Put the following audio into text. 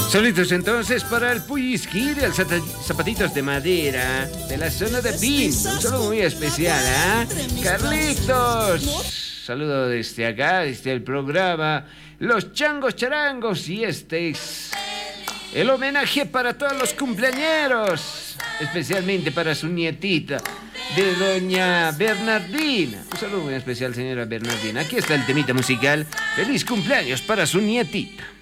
Saludos entonces para el Puyisquí de Zapatitos de Madera de la zona de Pin. Un saludo muy especial, Carlitos. Saludo desde acá, desde el programa Los Changos Charangos. Y este es el homenaje para todos los cumpleañeros, especialmente para su nietita, de doña Bernardina. Un saludo muy especial, señora Bernardina. Aquí está el temita musical. Feliz cumpleaños para su nietita.